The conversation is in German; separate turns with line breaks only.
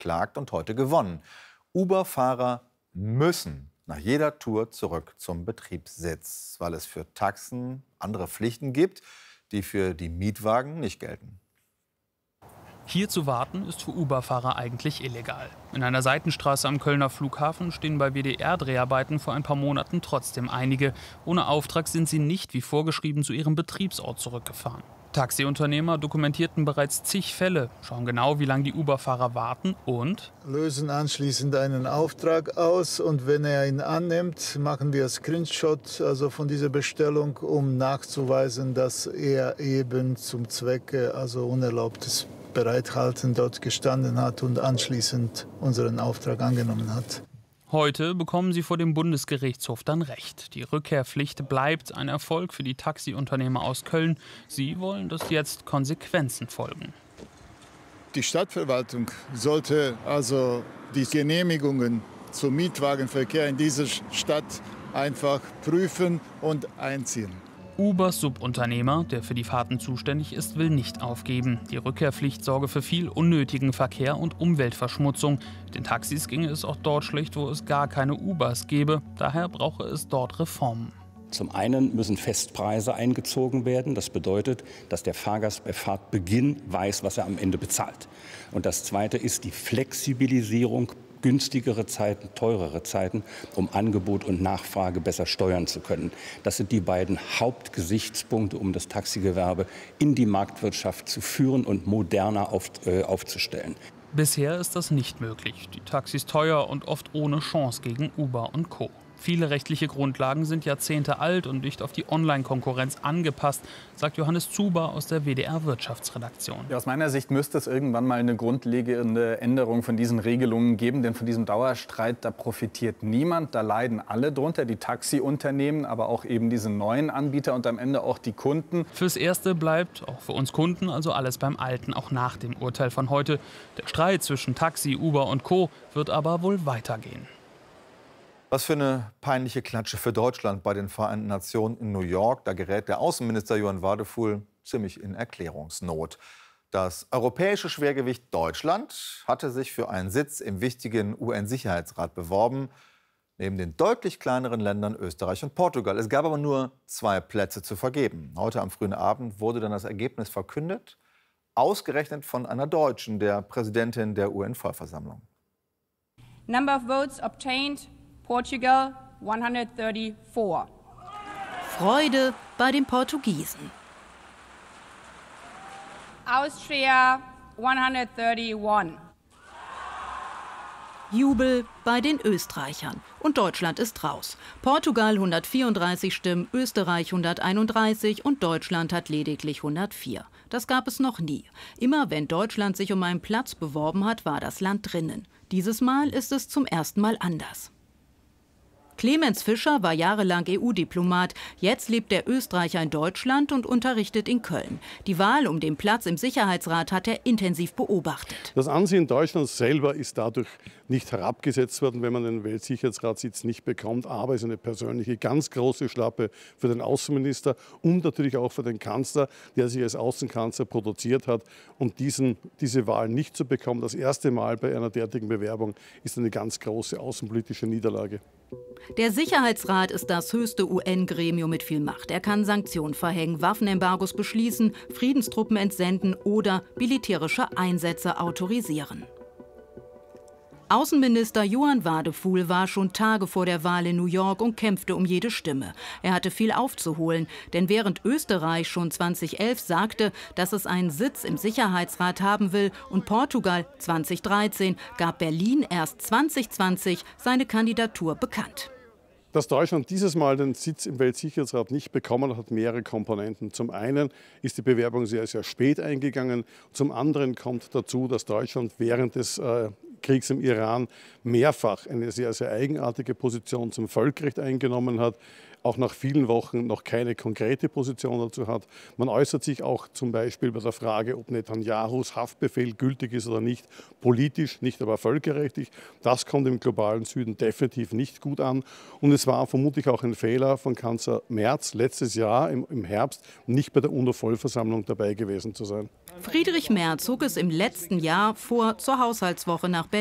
geklagt und heute gewonnen. Uber-Fahrer müssen nach jeder Tour zurück zum Betriebssitz, weil es für Taxen andere Pflichten gibt, die für die Mietwagen nicht gelten.
Hier zu warten ist für Uber-Fahrer eigentlich illegal. In einer Seitenstraße am Kölner Flughafen stehen bei WDR-Dreharbeiten vor ein paar Monaten trotzdem einige. Ohne Auftrag sind sie nicht wie vorgeschrieben zu ihrem Betriebsort zurückgefahren. Taxiunternehmer dokumentierten bereits zig Fälle, schauen genau, wie lange die Uber-Fahrer warten und
lösen anschließend einen Auftrag aus. Und wenn er ihn annimmt, machen wir Screenshot also von dieser Bestellung, um nachzuweisen, dass er eben zum Zwecke also unerlaubtes Bereithalten dort gestanden hat und anschließend unseren Auftrag angenommen hat.
Heute bekommen sie vor dem Bundesgerichtshof dann Recht. Die Rückkehrpflicht bleibt ein Erfolg für die Taxiunternehmer aus Köln. Sie wollen, dass jetzt Konsequenzen folgen.
Die Stadtverwaltung sollte also die Genehmigungen zum Mietwagenverkehr in dieser Stadt einfach prüfen und einziehen.
Ubers Subunternehmer, der für die Fahrten zuständig ist, will nicht aufgeben. Die Rückkehrpflicht sorge für viel unnötigen Verkehr und Umweltverschmutzung. Den Taxis ginge es auch dort schlecht, wo es gar keine Ubers gäbe. Daher brauche es dort Reformen.
Zum einen müssen Festpreise eingezogen werden. Das bedeutet, dass der Fahrgast bei Fahrtbeginn weiß, was er am Ende bezahlt. Und das Zweite ist die Flexibilisierung, günstigere Zeiten, teurere Zeiten, um Angebot und Nachfrage besser steuern zu können. Das sind die beiden Hauptgesichtspunkte, um das Taxigewerbe in die Marktwirtschaft zu führen und moderner aufzustellen.
Bisher ist das nicht möglich. Die Taxis teuer und oft ohne Chance gegen Uber und Co. Viele rechtliche Grundlagen sind Jahrzehnte alt und nicht auf die Online-Konkurrenz angepasst, sagt Johannes Zuber aus der WDR-Wirtschaftsredaktion.
Ja, aus meiner Sicht müsste es irgendwann mal eine grundlegende Änderung von diesen Regelungen geben. Denn von diesem Dauerstreit, da profitiert niemand. Da leiden alle drunter, die Taxiunternehmen, aber auch eben diese neuen Anbieter und am Ende auch die Kunden.
Fürs Erste bleibt, auch für uns Kunden, also alles beim Alten, auch nach dem Urteil von heute. Der Streit zwischen Taxi, Uber und Co. wird aber wohl weitergehen.
Was für eine peinliche Klatsche für Deutschland bei den Vereinten Nationen in New York. Da gerät der Außenminister Johann Wadefuhl ziemlich in Erklärungsnot. Das europäische Schwergewicht Deutschland hatte sich für einen Sitz im wichtigen UN-Sicherheitsrat beworben, neben den deutlich kleineren Ländern Österreich und Portugal. Es gab aber nur 2 Plätze zu vergeben. Heute am frühen Abend wurde dann das Ergebnis verkündet, ausgerechnet von einer Deutschen, der Präsidentin der UN-Vollversammlung.
Number of votes obtained. Portugal 134.
Freude bei den Portugiesen.
Austria 131.
Jubel bei den Österreichern. Und Deutschland ist raus. Portugal 134 Stimmen, Österreich 131 und Deutschland hat lediglich 104. Das gab es noch nie. Immer wenn Deutschland sich um einen Platz beworben hat, war das Land drinnen. Dieses Mal ist es zum ersten Mal anders. Clemens Fischer war jahrelang EU-Diplomat. Jetzt lebt der Österreicher in Deutschland und unterrichtet in Köln. Die Wahl um den Platz im Sicherheitsrat hat er intensiv beobachtet.
Das Ansehen Deutschlands selber ist dadurch nicht herabgesetzt worden, wenn man den Weltsicherheitsratssitz nicht bekommt. Aber es ist eine persönliche, ganz große Schlappe für den Außenminister und natürlich auch für den Kanzler, der sich als Außenkanzler produziert hat. Und diese Wahl nicht zu bekommen, das erste Mal bei einer derartigen Bewerbung, ist eine ganz große außenpolitische Niederlage.
Der Sicherheitsrat ist das höchste UN-Gremium mit viel Macht. Er kann Sanktionen verhängen, Waffenembargos beschließen, Friedenstruppen entsenden oder militärische Einsätze autorisieren. Außenminister Johann Wadefuhl war schon Tage vor der Wahl in New York und kämpfte um jede Stimme. Er hatte viel aufzuholen, denn während Österreich schon 2011 sagte, dass es einen Sitz im Sicherheitsrat haben will und Portugal 2013, gab Berlin erst 2020 seine Kandidatur bekannt.
Dass Deutschland dieses Mal den Sitz im Weltsicherheitsrat nicht bekommen hat, hat mehrere Komponenten. Zum einen ist die Bewerbung sehr, sehr spät eingegangen. Zum anderen kommt dazu, dass Deutschland während des Kriegs im Iran mehrfach eine sehr, sehr eigenartige Position zum Völkerrecht eingenommen hat. auch nach vielen Wochen noch keine konkrete Position dazu hat. Man äußert sich auch zum Beispiel bei der Frage, ob Netanyahus Haftbefehl gültig ist oder nicht, politisch, nicht aber völkerrechtlich. Das kommt im globalen Süden definitiv nicht gut an. Und es war vermutlich auch ein Fehler von Kanzler Merz letztes Jahr im Herbst nicht bei der UNO-Vollversammlung dabei gewesen zu sein.
Friedrich Merz zog es im letzten Jahr vor, zur Haushaltswoche nach Berlin